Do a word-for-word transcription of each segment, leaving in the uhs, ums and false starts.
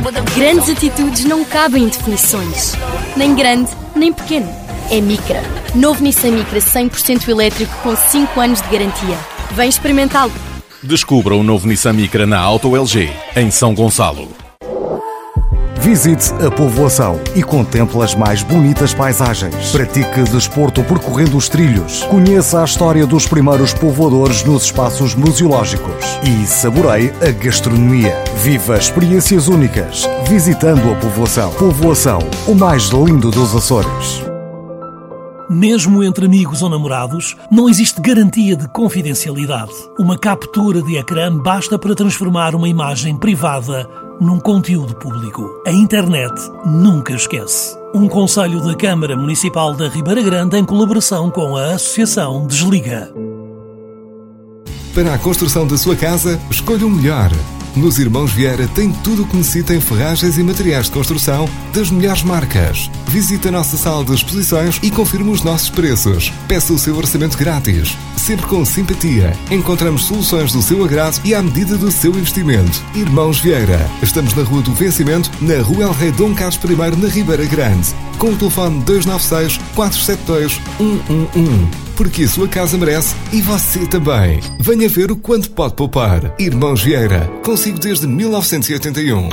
Grandes atitudes não cabem em definições. Nem grande, nem pequeno. É Micra. Novo Nissan Micra cem por cento elétrico com cinco anos de garantia. Vem experimentá-lo. Descubra o novo Nissan Micra na Auto L G, em São Gonçalo. Visite a povoação e contemple as mais bonitas paisagens. Pratique desporto percorrendo os trilhos. Conheça a história dos primeiros povoadores nos espaços museológicos. E saboreie a gastronomia. Viva experiências únicas visitando a povoação. Povoação, o mais lindo dos Açores. Mesmo entre amigos ou namorados, não existe garantia de confidencialidade. Uma captura de ecrã basta para transformar uma imagem privada num conteúdo público. A internet nunca esquece. Um conselho da Câmara Municipal da Ribeira Grande em colaboração com a Associação Desliga. Para a construção da sua casa, escolha o melhor. Nos Irmãos Vieira tem tudo o que necessita em ferragens e materiais de construção das melhores marcas. Visite a nossa sala de exposições e confirme os nossos preços. Peça o seu orçamento grátis. Sempre com simpatia. Encontramos soluções do seu agrado e à medida do seu investimento. Irmãos Vieira. Estamos na Rua do Vencimento, na Rua El Rei Dom Carlos I, na Ribeira Grande. Com o telefone dois nove seis, quatro sete dois, um um um. Porque a sua casa merece e você também. Venha ver o quanto pode poupar. Irmãos Vieira. Consigo desde mil novecentos e oitenta e um.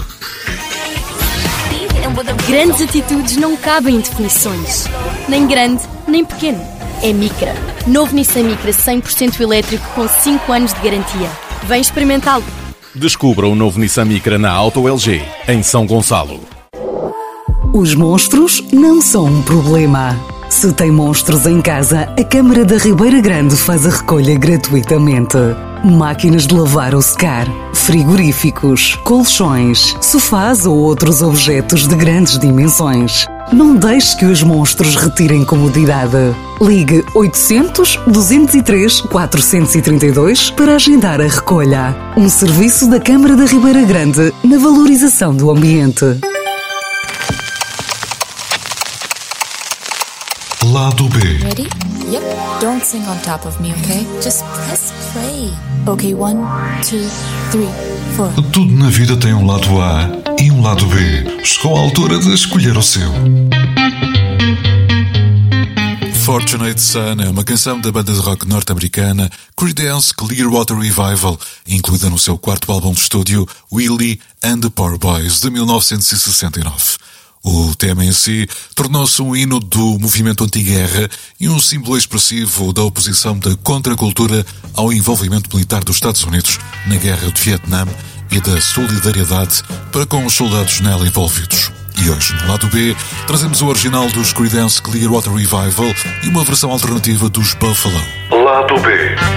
Grandes atitudes não cabem em definições. Nem grande, nem pequeno. É Micra. Novo Nissan Micra cem por cento elétrico com cinco anos de garantia. Vem experimentá-lo. Descubra o novo Nissan Micra na Auto L G, em São Gonçalo. Os monstros não são um problema. Se tem monstros em casa, a Câmara da Ribeira Grande faz a recolha gratuitamente. Máquinas de lavar ou secar, frigoríficos, colchões, sofás ou outros objetos de grandes dimensões. Não deixe que os monstros retirem comodidade. Ligue oitocentos, duzentos e três, quatrocentos e trinta e dois para agendar a recolha. Um serviço da Câmara da Ribeira Grande na valorização do ambiente. Lado B. Ready? Yep. Don't sing on top of me, okay? Just press play. Okay, one, two, three, four. Tudo na vida tem um lado A e um lado B. Chegou a altura de escolher o seu. Fortunate Son é uma canção da banda de rock norte-americana Creedence Clearwater Revival, incluída no seu quarto álbum de estúdio Willie and the Poor Boys, de mil novecentos e sessenta e nove. O tema em si tornou-se um hino do movimento anti-guerra e um símbolo expressivo da oposição da contracultura ao envolvimento militar dos Estados Unidos na Guerra do Vietnã e da solidariedade para com os soldados nela envolvidos. E hoje, no lado B, trazemos o original dos Creedence Clearwater Revival e uma versão alternativa dos Buffalo. Lado B.